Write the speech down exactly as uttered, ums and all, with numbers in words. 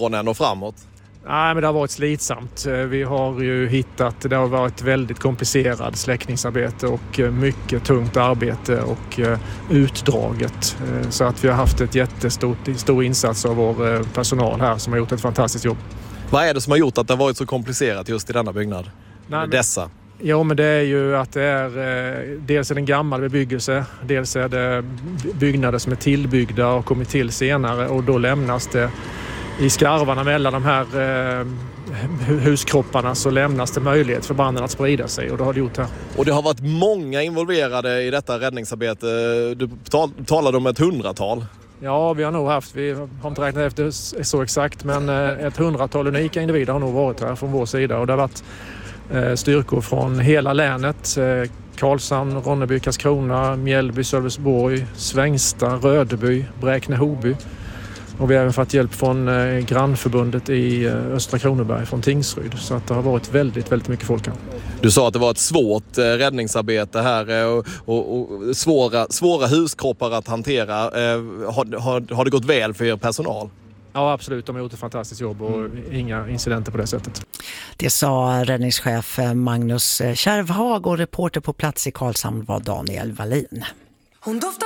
morgonen och framåt? Nej, men det har varit slitsamt. Vi har ju hittat, det har varit väldigt komplicerat släckningsarbete och mycket tungt arbete och utdraget. Så att vi har haft ett jättestort stor insats av vår personal här som har gjort ett fantastiskt jobb. Vad är det som har gjort att det har varit så komplicerat just i denna byggnad? Nej, men, dessa? Ja, men det är ju att det är dels är det en gammal bebyggelse, dels är det byggnader som är tillbyggda och kommit till senare, och då lämnas det i skarvarna mellan de här eh, huskropparna, så lämnas det möjlighet för branden att sprida sig, och det har det gjort här. Och det har varit många involverade i detta räddningsarbete. Du tal- talade om ett hundratal. Ja, vi har nog haft, vi har inte räknat efter så exakt, men ett hundratal unika individer har nog varit här från vår sida, och det har varit eh, styrkor från hela länet. Eh, Karlshamn, Ronneby, Karlskrona, Mjällby, Sölvesborg, Svängsta, Rödeby, Bräkne-Hoby. Och vi har även fått hjälp från eh, grannförbundet i eh, Östra Kronoberg från Tingsryd. Så att det har varit väldigt, väldigt mycket folk här. Du sa att det var ett svårt eh, räddningsarbete här eh, och, och, och svåra, svåra huskroppar att hantera. Eh, har, har, har det gått väl för er personal? Ja, absolut. De har gjort ett fantastiskt jobb och mm. inga incidenter på det sättet. Det sa räddningschef Magnus Kärvhag, och reporter på plats i Karlshamn var Daniel Wallin.